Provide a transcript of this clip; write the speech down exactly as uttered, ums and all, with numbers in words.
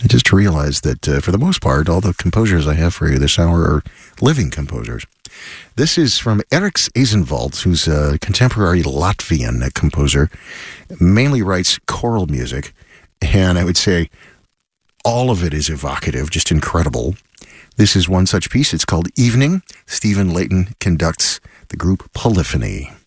I just realized that uh, for the most part, all the composers I have for you this hour are living composers. This is from Eriks Eisenwald, who's a contemporary Latvian composer, mainly writes choral music, and I would say all of it is evocative, just incredible. This is one such piece. It's called Evening. Stephen Layton conducts the group Polyphony.